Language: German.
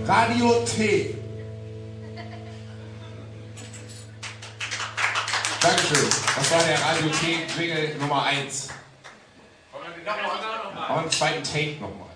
Radio T. Dankeschön. Das war der Radio T Jingle Nummer 1. Und einen zweiten Take nochmal.